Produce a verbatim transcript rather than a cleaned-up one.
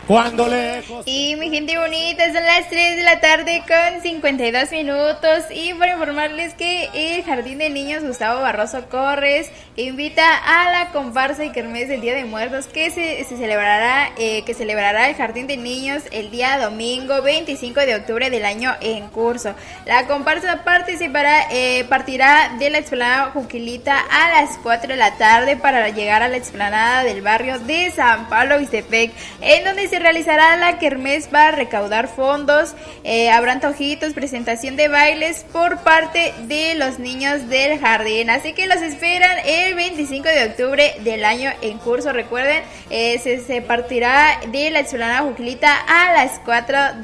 Cuando lejos. Y mi gente bonita, son las tres de la tarde con cincuenta y dos minutos. Y para informarles que el Jardín de Niños Gustavo Barroso Corres invita a la comparsa y kermés del Día de Muertos que se, se celebrará eh, que celebrará el Jardín de Niños el día domingo veinticinco de octubre del año en curso. La comparsa participará, eh, partirá de la explanada Juquilita a las cuatro de la tarde para llegar a la explanada del barrio de San Pablo Ixtepec, en donde se realizará la kermés para recaudar fondos. Eh, habrá antojitos, presentación de bailes por parte de los niños del jardín, así que los esperan el veinticinco de octubre del año en curso. Recuerden, eh, se, se partirá de la explanada Juquilita a las cuatro